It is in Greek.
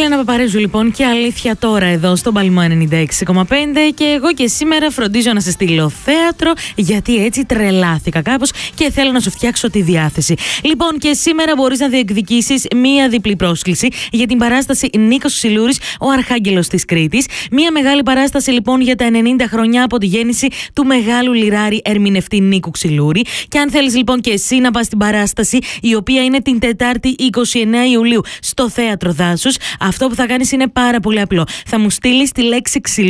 Έλενα Παπαρίζου λοιπόν και αλήθεια τώρα εδώ στον Παλμό 96,5 και εγώ και σήμερα φροντίζω να σε στείλω θέατρο γιατί έτσι τρελάθηκα κάπως και θέλω να σου φτιάξω τη διάθεση. Λοιπόν και σήμερα μπορείς να διεκδικήσεις μία διπλή πρόσκληση για την παράσταση Νίκος Ξυλούρης, ο Αρχάγγελος της Κρήτης. Μία μεγάλη παράσταση λοιπόν για τα 90 χρονιά από τη γέννηση του μεγάλου λιράρη ερμηνευτή Νίκου Ξυλούρη. Και αν θέλεις λοιπόν και εσύ να πας στην παράσταση, η οποία είναι την Τετάρτη 29 Ιουλίου στο Θέατρο Δάσους, αυτό που θα κάνεις είναι πάρα πολύ απλό. Θα μου στείλεις τη λέξη Ξυλούρη